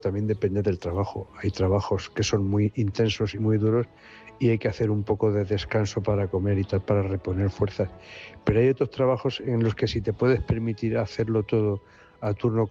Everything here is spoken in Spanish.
también depende del trabajo. Hay trabajos que son muy intensos y muy duros y hay que hacer un poco de descanso para comer y tal, para reponer fuerzas. Pero hay otros trabajos en los que si te puedes permitir hacerlo todo a turno